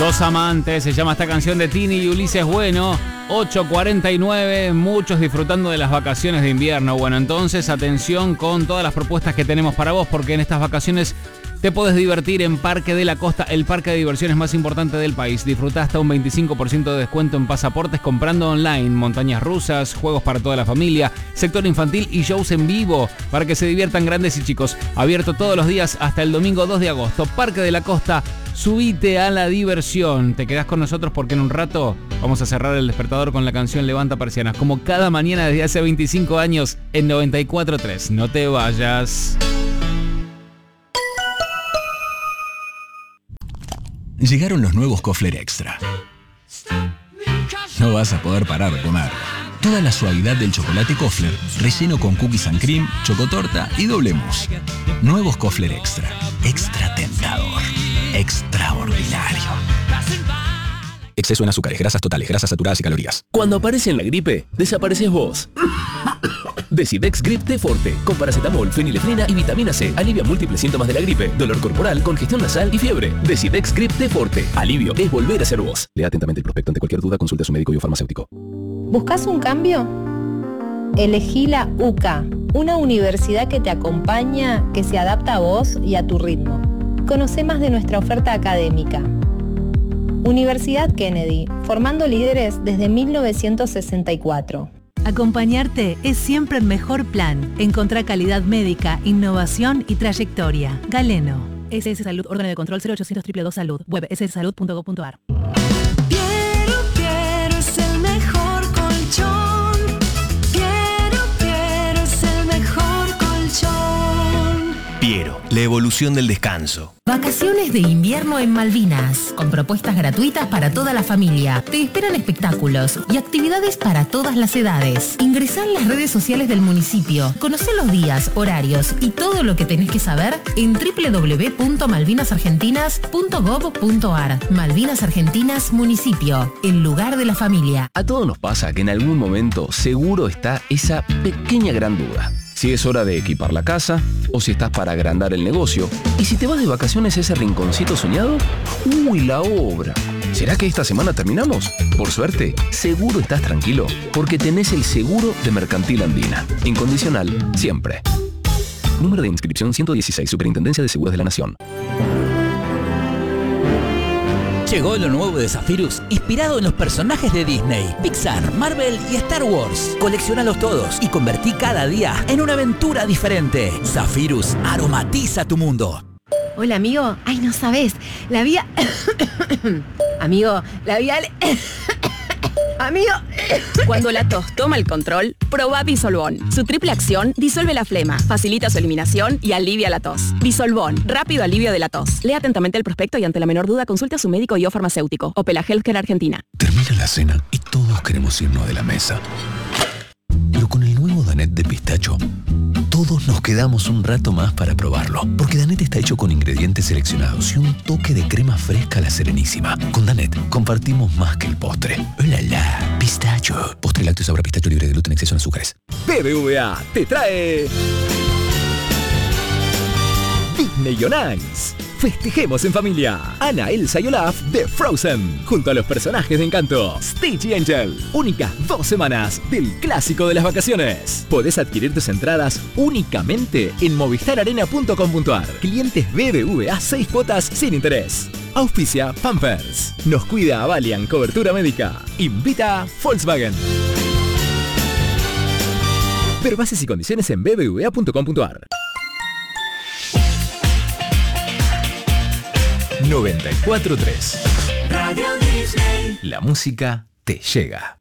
Dos amantes, se llama esta canción de Tini y Ulises Bueno. 8:49, muchos disfrutando de las vacaciones de invierno. Bueno, entonces atención con todas las propuestas que tenemos para vos, porque en estas vacaciones te podés divertir en Parque de la Costa, el parque de diversiones más importante del país. Disfrutá hasta un 25% de descuento en pasaportes comprando online, montañas rusas, juegos para toda la familia, sector infantil y shows en vivo para que se diviertan grandes y chicos. Abierto todos los días hasta el domingo 2 de agosto. Parque de la Costa, subite a la diversión. Te quedás con nosotros porque en un rato vamos a cerrar el despertador con la canción Levanta Persianas, como cada mañana desde hace 25 años en 94.3. No te vayas. Llegaron los nuevos Kofler Extra. No vas a poder parar de comer. Toda la suavidad del chocolate Kofler, relleno con cookies and cream, chocotorta y doble mousse. Nuevos Kofler Extra. Extra tentador. Extraordinario. Exceso en azúcares, grasas totales, grasas saturadas y calorías. Cuando aparece la gripe, desapareces vos. Decidex Grip T Forte, con paracetamol, fenilefrina y vitamina C. Alivia múltiples síntomas de la gripe, dolor corporal, congestión nasal y fiebre. Decidex Grip T Forte. Alivio es volver a ser vos. Lea atentamente el prospecto. Ante cualquier duda, consulte a su médico y o farmacéutico. ¿Buscas un cambio? Elegí la UCA, una universidad que te acompaña, que se adapta a vos y a tu ritmo. Conoce más de nuestra oferta académica. Universidad Kennedy, formando líderes desde 1964. Acompañarte es siempre el mejor plan. Encontrá calidad médica, innovación y trayectoria. Galeno. SS Salud, órgano de control 0800 222 Salud. Web sssalud.gov.ar. Piero es el mejor colchón. Piero es el mejor colchón. Piero, la evolución del descanso. Vacaciones de invierno en Malvinas, con propuestas gratuitas para toda la familia. Te esperan espectáculos y actividades para todas las edades. Ingresá en las redes sociales del municipio, conocé los días, horarios y todo lo que tenés que saber en www.malvinasargentinas.gov.ar. Malvinas Argentinas Municipio, el lugar de la familia. A todos nos pasa que en algún momento seguro está esa pequeña gran duda. Si es hora de equipar la casa, o si estás para agrandar el negocio, y si te vas de vacaciones a ese rinconcito soñado, ¡uy, la obra! ¿Será que esta semana terminamos? Por suerte, seguro estás tranquilo, porque tenés el seguro de Mercantil Andina. Incondicional, siempre. Número de inscripción 116, Superintendencia de Seguros de la Nación. Llegó lo nuevo de Zephyrus, inspirado en los personajes de Disney, Pixar, Marvel y Star Wars. Colecciónalos todos y convertí cada día en una aventura diferente. Zephyrus aromatiza tu mundo. Hola, amigo. Ay, no sabes. La vía... Amigo, la vía... Amigo. Cuando la tos toma el control, probá Disolvón. Su triple acción disuelve la flema, facilita su eliminación y alivia la tos. Disolvón, rápido alivio de la tos. Lea atentamente el prospecto y ante la menor duda consulte a su médico y o farmacéutico. Opela Healthcare Argentina. Termina la cena y todos queremos irnos de la mesa. Pero con el nuevo Danette de pistacho, todos nos quedamos un rato más para probarlo. Porque Danette está hecho con ingredientes seleccionados y un toque de crema fresca a la Serenísima. Con Danette compartimos más que el postre. ¡Hola, la! Pistacho. Postre lácteo sabor a pistacho libre de gluten, exceso en azúcares. BBVA te trae... Disney on Ice. Festejemos en familia. Anna, Elsa y Olaf de Frozen, junto a los personajes de Encanto, Stitch y Angel. Únicas 2 semanas del clásico de las vacaciones. Podés adquirir tus entradas únicamente en movistararena.com.ar. Clientes BBVA 6 cuotas sin interés. Auspicia Pampers. Nos cuida Avalian Cobertura Médica. Invita Volkswagen. Ver bases y condiciones en bbva.com.ar. 94.3 Radio Disney. La música te llega.